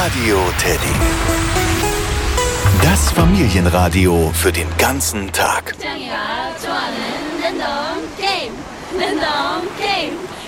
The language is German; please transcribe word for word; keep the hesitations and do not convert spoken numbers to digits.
Radio Teddy. Das Familienradio für den ganzen Tag. 장이가 좋아하는 랜덤 게임. 랜덤 게임.